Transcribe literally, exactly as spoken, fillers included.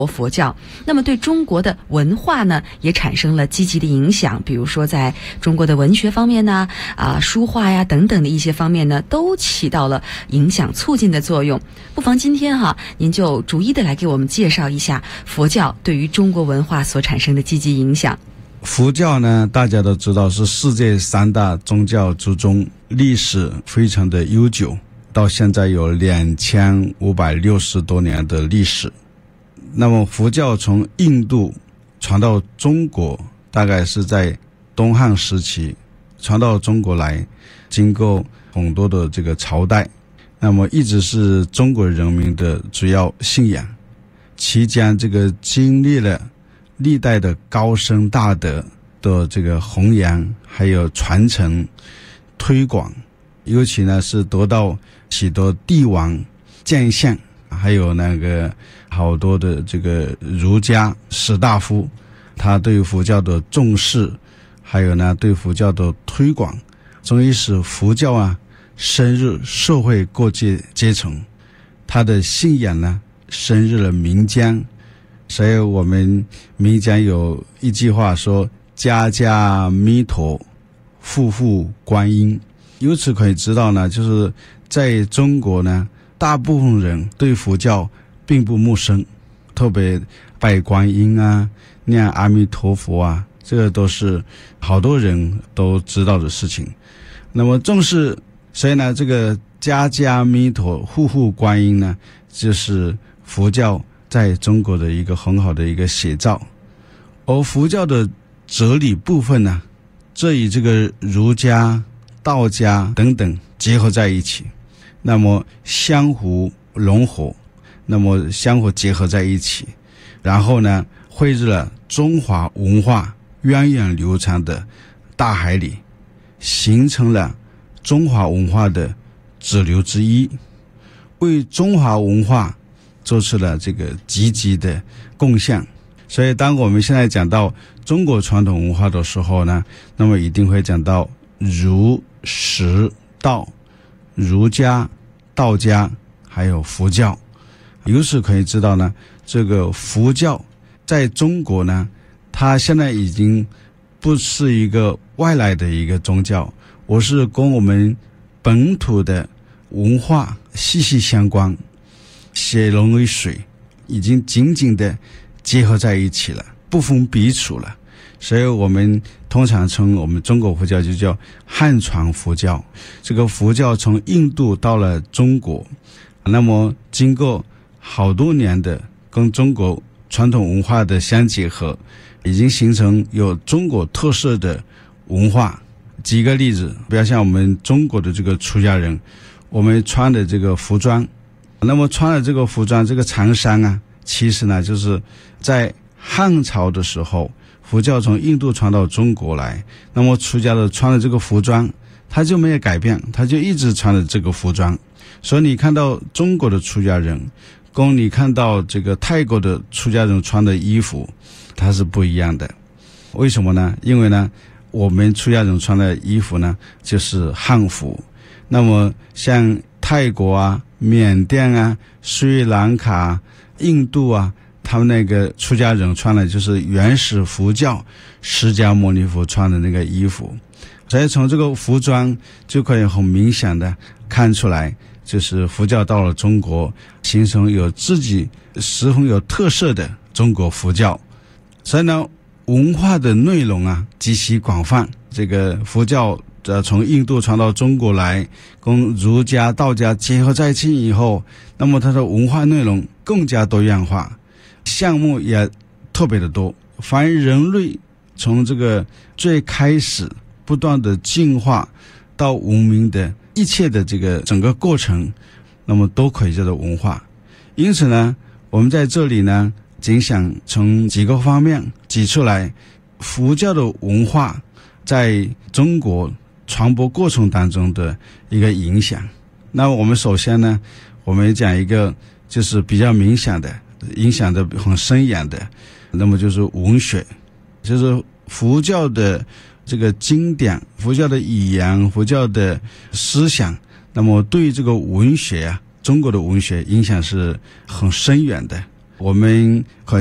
佛教，那么对中国的文化呢也产生了积极的影响，比如说在中国的文学方面呢，啊书画呀等等的一些方面呢，都起到了影响促进的作用。不妨今天哈，您就逐一的来给我们介绍一下佛教对于中国文化所产生的积极影响。 佛教呢，大家都知道是世界三大宗教之中，历史非常的悠久，到现在有两千五百六十多年的历史。那么佛教从印度传到中国，大概是在东汉时期传到中国来，经过很多的这个朝代，那么一直是中国人民的主要信仰，其间这个经历了历代的高僧大德的这个弘扬，还有传承推广，尤其呢是得到许多帝王将相，还有那个好多的这个儒家士大夫，他对佛教的重视，还有呢对佛教的推广，终于使佛教啊深入社会各界阶层，他的信仰呢深入了民间。所以我们民间有一句话说，家家弥陀，户户观音。由此可以知道呢，就是在中国呢，大部分人对佛教并不陌生，特别拜观音啊，念阿弥陀佛啊，这个都是好多人都知道的事情。那么重视，所以呢，这个家家弥陀，户户观音呢，就是佛教在中国的一个很好的一个写照。而佛教的哲理部分呢，这与这个儒家、道家等等结合在一起，那么相互融合，那么相互结合在一起，然后呢汇入了中华文化源远流长的大海里，形成了中华文化的支流之一，为中华文化做出了这个积极的贡献。所以当我们现在讲到中国传统文化的时候呢，那么一定会讲到儒释道，儒家、道家还有佛教。由此可以知道呢，这个佛教在中国呢，它现在已经不是一个外来的一个宗教，而是跟我们本土的文化息息相关，血浓于水，已经紧紧的结合在一起了，不分彼此了。所以我们通常称我们中国佛教就叫汉传佛教。这个佛教从印度到了中国，那么经过好多年的跟中国传统文化的相结合，已经形成有中国特色的文化。举个例子，比如像我们中国的这个出家人，我们穿的这个服装，那么穿的这个服装，这个长衫啊，其实呢就是在汉朝的时候，佛教从印度传到中国来，那么出家的穿的这个服装，他就没有改变，他就一直穿的这个服装。所以你看到中国的出家人跟你看到这个泰国的出家人穿的衣服，它是不一样的。为什么呢？因为呢，我们出家人穿的衣服呢就是汉服，那么像泰国啊、缅甸啊、斯里兰卡、印度啊，他们那个出家人穿的就是原始佛教释迦牟尼佛穿的那个衣服。所以从这个服装就可以很明显的看出来，就是佛教到了中国，形成有自己十分有特色的中国佛教。所以呢，文化的内容啊极其广泛。这个佛教呃从印度传到中国来，跟儒家、道家结合在一起以后，那么它的文化内容更加多样化，项目也特别的多。凡人类从这个最开始不断的进化到文明的一切的这个整个过程，那么都可以叫做文化。因此呢，我们在这里呢仅想从几个方面举出来佛教的文化在中国传播过程当中的一个影响。那我们首先呢，我们讲一个就是比较明显的影响的很深远的，那么就是文学，就是佛教的这个经典、佛教的语言、佛教的思想，那么对这个文学啊，中国的文学影响是很深远的。 我们可